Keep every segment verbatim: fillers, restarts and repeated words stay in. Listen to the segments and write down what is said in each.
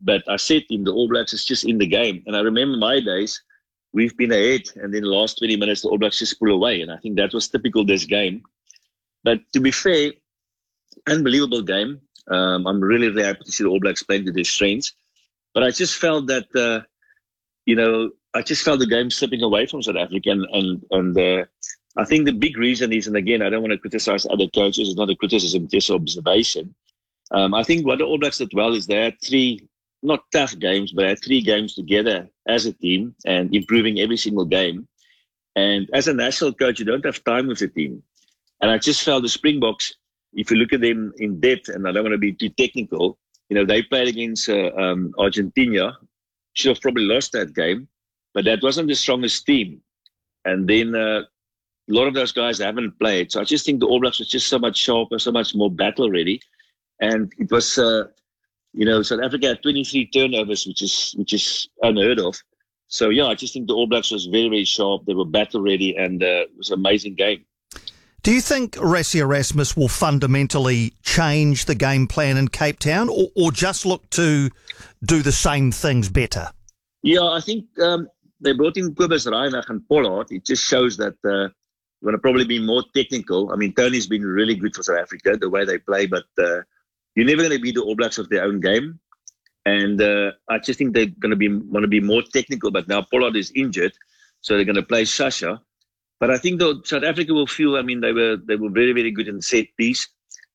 But I said to him, the All Blacks is just in the game. And I remember my days, we've been ahead, and then the last twenty minutes, the All Blacks just pull away. And I think that was typical of this game. But to be fair, unbelievable game. Um, I'm really, really happy to see the All Blacks playing to their strengths. But I just felt that, uh, you know, I just felt the game slipping away from South Africa. And, and, and uh, I think the big reason is, and again, I don't want to criticize other coaches. It's not a criticism, just observation. Um, I think what the All Blacks did well is they had three, not tough games, but they had three games together as a team and improving every single game. And as a national coach, you don't have time with the team. And I just felt the Springboks, if you look at them in depth, and I don't want to be too technical, you know, they played against uh, um, Argentina, should have probably lost that game, but that wasn't the strongest team. And then uh, a lot of those guys haven't played. So I just think the All Blacks was just so much sharper, so much more battle ready. And it was, uh, you know, South Africa had twenty-three turnovers, which is which is unheard of. So, yeah, I just think the All Blacks was very, very sharp. They were battle ready, and uh, it was an amazing game. Do you think Rassie Erasmus will fundamentally change the game plan in Cape Town, or, or just look to do the same things better? Yeah, I think um, they brought in Kobus Reinach and Pollard. It just shows that uh, we're going to probably be more technical. I mean, Tony's been really good for South Africa, the way they play, but uh, you're never going to be the All Blacks of their own game. And uh, I just think they're going to be want to be more technical. But now Pollard is injured, so they're going to play Sasha. But I think though South Africa will feel, I mean, they were they were very, very good in set piece,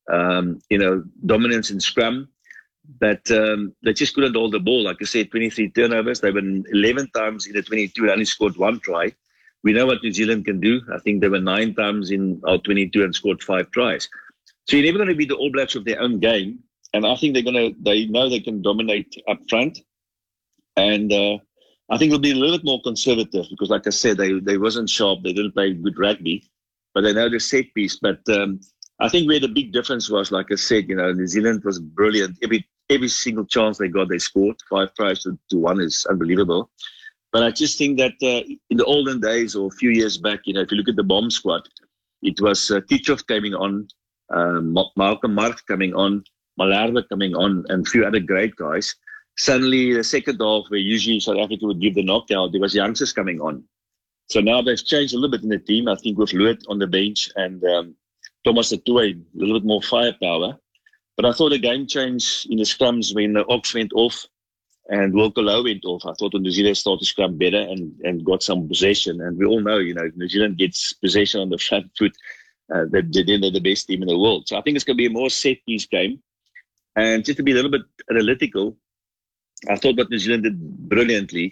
um, you know, dominance in scrum. But um, they just couldn't hold the ball. Like I said, twenty-three turnovers. They were eleven times in the twenty-two and only scored one try. We know what New Zealand can do. I think they were nine times in our twenty-two and scored five tries. So you're never going to be the All Blacks of their own game. And I think they're going to, they know they can dominate up front. And uh, I think it'll be a little bit more conservative because, like I said, they, they wasn't sharp. They didn't play good rugby, but they know the set piece. But um, I think where the big difference was, like I said, you know, New Zealand was brilliant. Every every single chance they got, they scored. Five tries to, to one is unbelievable. But I just think that uh, in the olden days or a few years back, you know, if you look at the bomb squad, it was uh, Titchov coming on, um, Malcolm Mark coming on, Malherbe coming on, and a few other great guys. Suddenly, the second half, where usually South Africa would give the knockout, there was youngsters coming on. So now they've changed a little bit in the team. I think with Luet on the bench and um, Thomas Atoy, a little bit more firepower. But I thought the game changed in the scrums when the Ox went off and Wilco Louw went off. I thought New Zealand started to scrum better and, and got some possession. And we all know, you know, if New Zealand gets possession on the front foot, uh, they're, they're the best team in the world. So I think it's going to be a more set-piece game. And just to be a little bit analytical, I thought what New Zealand did brilliantly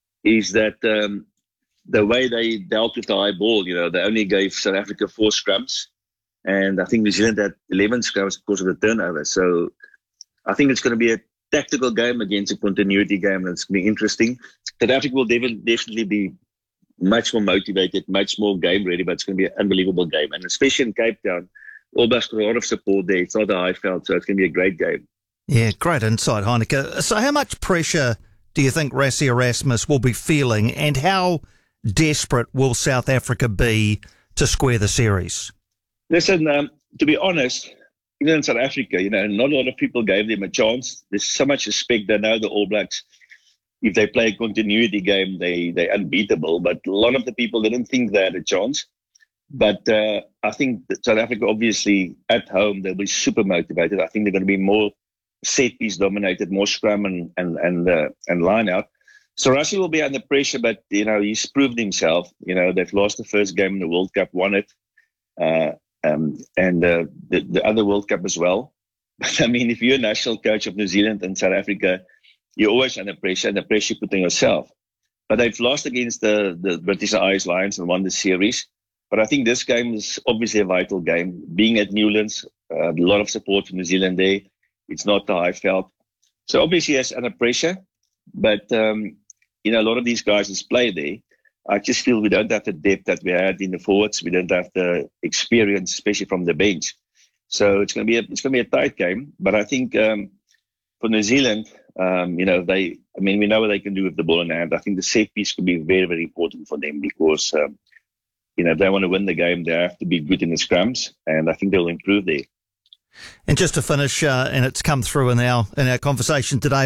is that um, the way they dealt with the high ball, you know, they only gave South Africa four scrums. And I think New Zealand had eleven scrums because of the turnover. So I think it's going to be a tactical game against a continuity game, and it's going to be interesting. South Africa will definitely be much more motivated, much more game ready, but it's going to be an unbelievable game. And especially in Cape Town, All Blacks got a lot of support there. It's not a high field, so it's going to be a great game. Yeah, great insight, Heyneke. So how much pressure do you think Rassie Erasmus will be feeling, and how desperate will South Africa be to square the series? Listen, um, to be honest, even in South Africa, you know, not a lot of people gave them a chance. There's so much respect. They know the All Blacks, if they play a continuity game, they, they're unbeatable. But a lot of the people didn't think they had a chance. But uh, I think that South Africa, obviously, at home, they'll be super motivated. I think they're going to be more set-piece dominated, more scrum and and and, uh, and line-out. So Rassie will be under pressure, but, you know, he's proved himself. You know, they've lost the first game in the World Cup, won it. Uh, Um, and uh, the, the other World Cup as well. But I mean, if you're a national coach of New Zealand and South Africa, you're always under pressure, and the pressure you put on yourself. But they've lost against the, the British Isles Lions and won the series. But I think this game is obviously a vital game. Being at Newlands, uh, a lot of support from New Zealand there. It's not the high felt. So obviously, yes, under pressure. But, um, you know, a lot of these guys has played there. I just feel we don't have the depth that we had in the forwards. We don't have the experience, especially from the bench. So it's going to be a, it's going to be a tight game. But I think um, for New Zealand, um, you know, they, I mean, we know what they can do with the ball in hand. I think the set piece could be very, very important for them because, um, you know, if they want to win the game, they have to be good in the scrums, and I think they'll improve there. And just to finish, uh, and it's come through in our in our conversation today,